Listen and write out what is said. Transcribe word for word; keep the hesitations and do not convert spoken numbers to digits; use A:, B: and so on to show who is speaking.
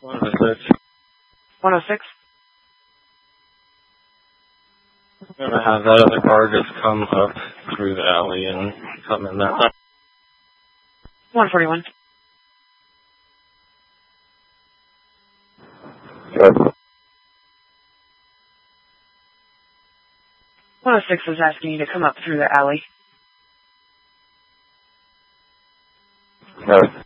A: one oh six.
B: one oh six?
A: I'm going to have that other car just come up through the alley and come in that time.
B: one forty-one.
C: Good.
B: one oh six is asking you to come up through the alley.
C: Good.